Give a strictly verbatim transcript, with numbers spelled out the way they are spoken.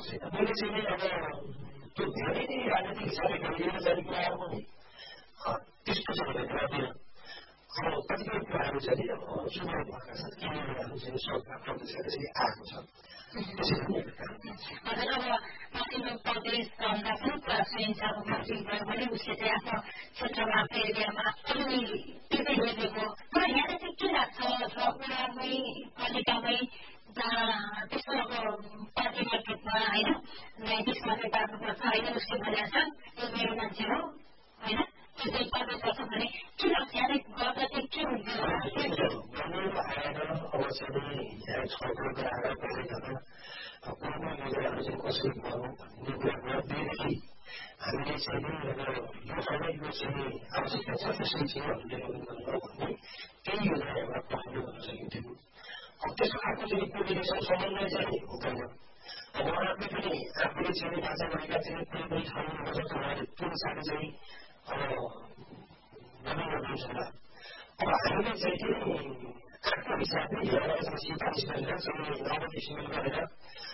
छैन मैले चाहिँ अब त्यो धेरै नै राजनीतिक हिसाबले गरिएर जाने कुराहरू पनि त्यस्तो छ भने गर्दैन अब कतिपय कुराहरू चाहिँ अब चुनाव भएका छन् किनेमाहरू चाहिँ सरकार प्रदेशबाट चाहिँ आएको छ त्यसरी नै अब माथिल्लो प्रदेशका प्रमुख स्वयंसेवक मन्त्रीबाट पनि उसले चाहिँ आफ्नो क्षेत्रमा आफ्नो एरियामा अलि तिर्दै हेरेको तर यहाँ चाहिँ के लाग्छ अथवा उनीहरूमै पालिकामै त्यस्तो अब पार्टी मार्केटमा होइन न्यायाधीश मात्रै पार्नुपर्छ होइन उसले भनेको छ यो मेरो मान्छे हो होइन त्यो चाहिँ पार्नुपर्छ भने के लाग्छ यहाँ गर्दा चाहिँ के हुन्छ आएर अवश्य नै यहाँ छलफल गराएर पहिलेजना कुनै योजनाहरू चाहिँ कसरी गरौँ भन्ने कुरा गर्दैदेखि हामीले चाहिँ अब यो समय यो चाहिँ आवश्यकता छ त्यसै चाहिँ हामीले भन्ने त्यही योजना एउटा पठाउनु गर्न सकिन्थ्यो अब त्यसको अर्को चाहिँ कोर्डिनेसन समन्वय चाहिँ हुँदैन अब उहाँहरूले पनि आफूले चाहिँ बाचा गरेका चाहिँ कुनै पनि ठाउँमा बसेको उहाँले त्यो हिसाबले चाहिँ अब भनी गर्नुहुन्छ होला अब हामीले चाहिँ आफ्नो हिसाबले सिफारिस गरेर चाहिँ नगद सिमेन्ट गरेर